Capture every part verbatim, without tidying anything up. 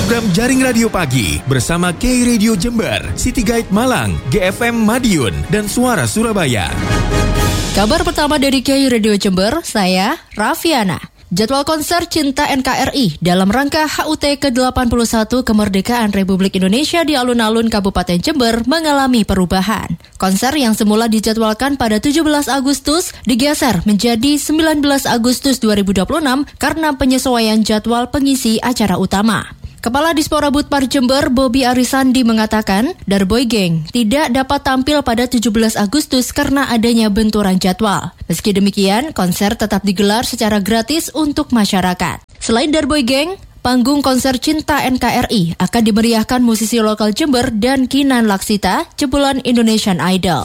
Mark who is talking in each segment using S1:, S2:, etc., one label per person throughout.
S1: program Jaring Radio Pagi bersama K Radio Jember, City Guide Malang, G F M Madiun, dan Suara Surabaya.
S2: Kabar pertama dari K Radio Jember, saya Raffiana. Jadwal konser Cinta N K R I dalam rangka H U T ke delapan puluh satu Kemerdekaan Republik Indonesia di alun-alun Kabupaten Jember mengalami perubahan. Konser yang semula dijadwalkan pada tujuh belas Agustus digeser menjadi sembilan belas Agustus dua ribu dua puluh enam karena penyesuaian jadwal pengisi acara utama. Kepala Dispora Budpar Jember, Bobby Arisandi mengatakan, Darboy Gang tidak dapat tampil pada tujuh belas Agustus karena adanya benturan jadwal. Meski demikian, konser tetap digelar secara gratis untuk masyarakat. Selain Darboy Gang, panggung konser Cinta N K R I akan dimeriahkan musisi lokal Jember dan Kinan Laksita, jebolan Indonesian Idol.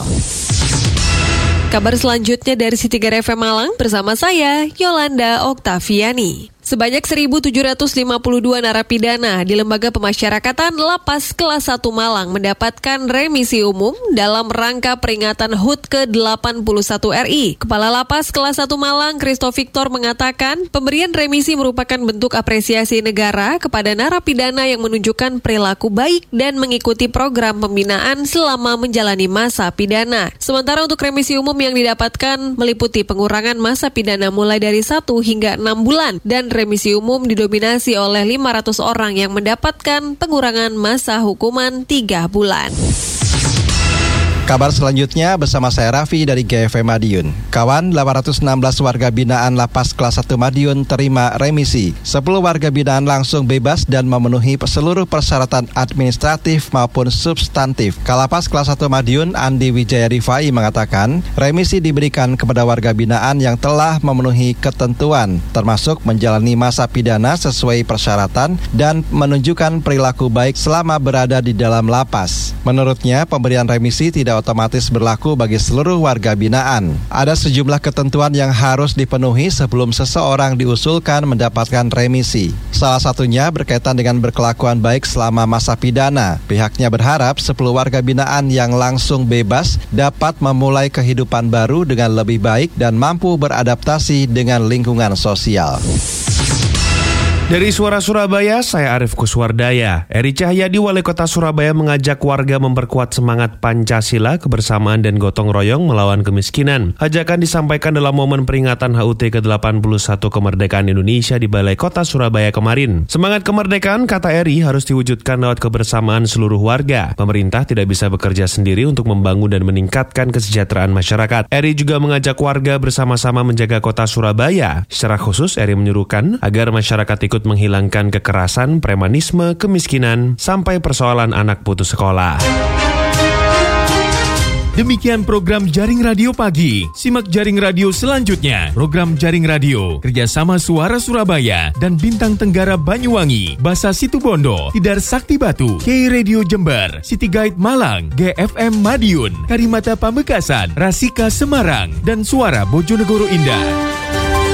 S3: Kabar selanjutnya dari City Guide F M Malang bersama saya, Yolanda Oktaviani. Sebanyak seribu tujuh ratus lima puluh dua narapidana di Lembaga Pemasyarakatan Lapas Kelas satu Malang mendapatkan remisi umum dalam rangka peringatan H U T ke delapan puluh satu R I. Kepala Lapas Kelas satu Malang, Christo Victor, mengatakan pemberian remisi merupakan bentuk apresiasi negara kepada narapidana yang menunjukkan perilaku baik dan mengikuti program pembinaan selama menjalani masa pidana. Sementara untuk remisi umum yang didapatkan meliputi pengurangan masa pidana mulai dari satu hingga enam bulan dan remisi umum didominasi oleh lima ratus orang yang mendapatkan pengurangan masa hukuman tiga bulan.
S4: Kabar selanjutnya bersama saya Raffi dari G F M Madiun. Kawan, delapan ratus enam belas warga binaan Lapas Kelas satu Madiun terima remisi. sepuluh warga binaan langsung bebas dan memenuhi seluruh persyaratan administratif maupun substantif. Kalapas Kelas satu Madiun, Andi Wijaya Rifai, mengatakan remisi diberikan kepada warga binaan yang telah memenuhi ketentuan, termasuk menjalani masa pidana sesuai persyaratan dan menunjukkan perilaku baik selama berada di dalam lapas. Menurutnya, pemberian remisi tidak otomatis berlaku bagi seluruh warga binaan. Ada sejumlah ketentuan yang harus dipenuhi sebelum seseorang diusulkan mendapatkan remisi. Salah satunya berkaitan dengan berkelakuan baik selama masa pidana. Pihaknya berharap sepuluh warga binaan yang langsung bebas dapat memulai kehidupan baru dengan lebih baik dan mampu beradaptasi dengan lingkungan sosial.
S5: Dari Suara Surabaya, saya Arif Kuswardaya. Eri Cahyadi, Wali Kota Surabaya, mengajak warga memperkuat semangat Pancasila, kebersamaan dan gotong royong melawan kemiskinan. Ajakan disampaikan dalam momen peringatan H U T ke delapan puluh satu Kemerdekaan Indonesia di Balai Kota Surabaya kemarin. Semangat kemerdekaan, kata Eri, harus diwujudkan lewat kebersamaan seluruh warga. Pemerintah tidak bisa bekerja sendiri untuk membangun dan meningkatkan kesejahteraan masyarakat. Eri juga mengajak warga bersama-sama menjaga kota Surabaya. Secara khusus, Eri menyuruhkan agar masyarakat ikut menghilangkan kekerasan, premanisme, kemiskinan, sampai persoalan anak putus sekolah.
S1: Demikian program Jaring Radio Pagi. Simak Jaring Radio selanjutnya. Program Jaring Radio kerjasama Suara Surabaya dan Bintang Tenggara Banyuwangi, Basa Situbondo, Tidar Sakti Batu, K Radio Jember, City Guide Malang, G F M Madiun, Karimata Pamekasan, Rasika Semarang, dan Suara Bojonegoro Indah.